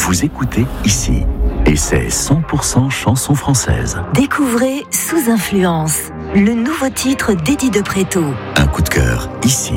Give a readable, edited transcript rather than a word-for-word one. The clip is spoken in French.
Vous écoutez ici. Et c'est 100% chanson française. Découvrez Sous Influence, le nouveau titre d'Eddie de Pretto. Un coup de cœur ici.